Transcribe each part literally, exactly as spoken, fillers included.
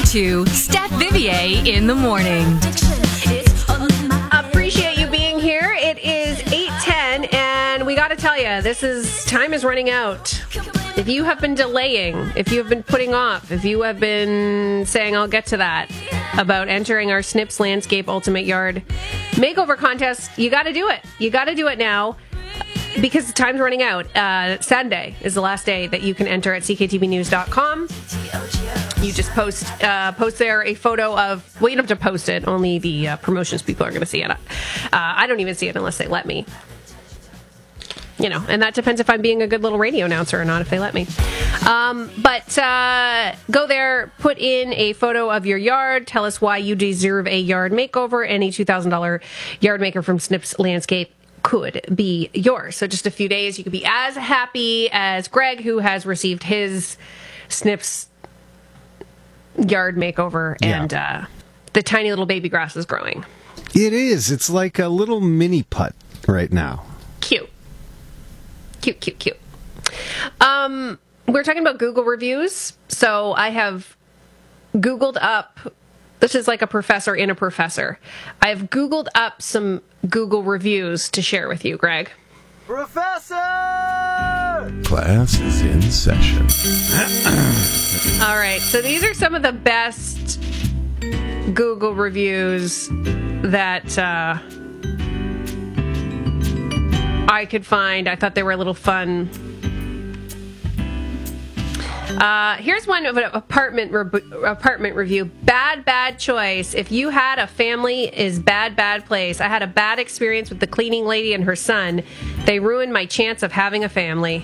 to Stat Vivier in the morning. Appreciate you being here. It is eight ten, and we got to tell you, this is time is running out. If you have been delaying, if you have been putting off, if you have been saying, I'll get to that, about entering our Snips Landscape Ultimate Yard Makeover Contest, you got to do it. You got to do it now. Because time's running out. Uh, Sunday is the last day that you can enter at c k t v news dot com. You just post uh, post there a photo of, well, you don't have to post it. Only the uh, promotions people are going to see it. Uh, I don't even see it unless they let me. You know, and that depends if I'm being a good little radio announcer or not, if they let me. Um, but uh, go there, put in a photo of your yard, tell us why you deserve a yard makeover, and a two thousand dollars yard maker from Snips Landscape could be yours. So just a few days, you could be as happy as Greg, who has received his Snips yard makeover, Yeah. and uh, the tiny little baby grass is growing. It is. It's like a little mini putt right now. Cute. Cute, cute, cute. Um, we're talking about Google reviews. So I have Googled up, this is like a professor in a professor. I've Googled up some Google reviews to share with you, Greg. Professor! Class is in session. All right, so these are some of the best Google reviews that uh, I could find. I thought they were a little fun. Uh, here's one of an apartment re- apartment review. Bad, bad choice. If you had a family, is bad, bad place. I had a bad experience with the cleaning lady and her son. They ruined my chance of having a family.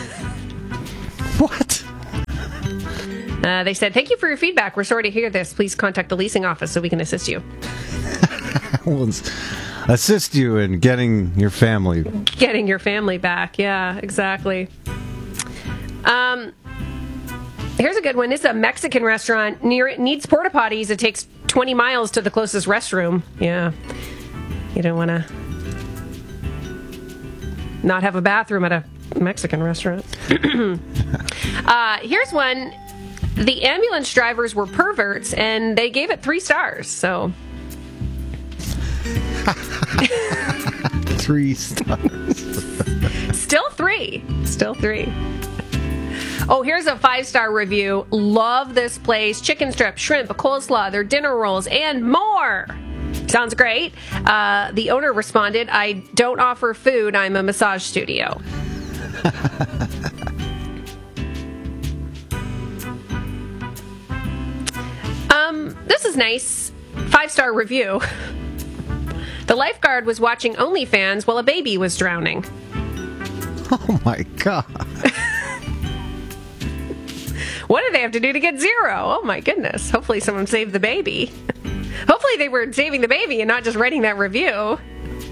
What? Uh, they said, thank you for your feedback. We're sorry to hear this. Please contact the leasing office so we can assist you. We'll assist you in getting your family. Getting your family back. Yeah, exactly. Um, here's a good one. This is a Mexican restaurant. Near it needs porta potties. It takes twenty miles to the closest restroom. Yeah. You don't want to not have a bathroom at a Mexican restaurant. uh, here's one. The ambulance drivers were perverts, and they gave it three stars. So, Three stars. still three. Still three. Oh, here's a five-star review. Love this place. Chicken strips, shrimp, a coleslaw, their dinner rolls, and more. Sounds great. Uh, the owner responded, I don't offer food. I'm a massage studio. um, this is nice. Five-star review. The lifeguard was watching OnlyFans while a baby was drowning. Oh my God. What did they have to do to get zero? Oh my goodness. Hopefully someone saved the baby. Hopefully they were saving the baby and not just writing that review.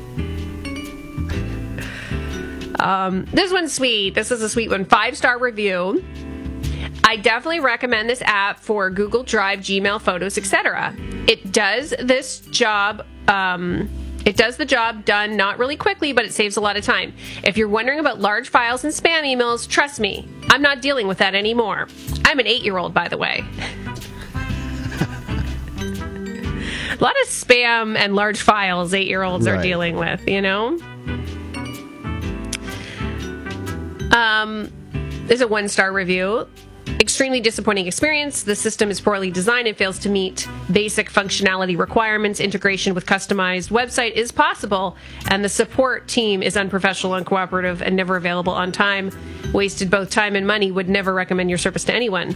Um, this one's sweet. This is a sweet one. Five-star review. I definitely recommend this app for Google Drive, Gmail, Photos, et cetera. It does this job... Um, It does the job done not really quickly, but it saves a lot of time. If you're wondering about large files and spam emails, trust me, I'm not dealing with that anymore. I'm an eight-year-old, by the way. A lot of spam and large files eight-year-olds are Right. dealing with, you know? Um, there's a one-star review. Extremely disappointing experience. The system is poorly designed and fails to meet basic functionality requirements. Integration with customized website is possible, and the support team is unprofessional, uncooperative, and never available on time. Wasted both time and money. Would never recommend your service to anyone.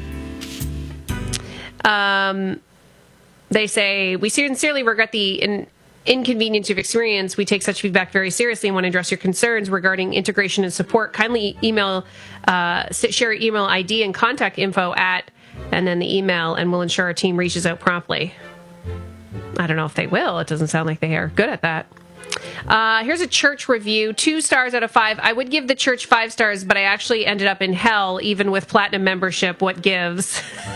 Um, they say, we sincerely regret the in- inconvenience you've experienced. We take such feedback very seriously and want to address your concerns regarding integration and support. Kindly email, uh, share your email I D and contact info at, and then the email, and we'll ensure our team reaches out promptly. I don't know if they will. It doesn't sound like they are good at that. Uh, here's a church review. Two stars out of five. I would give the church five stars, but I actually ended up in hell, even with platinum membership. What gives?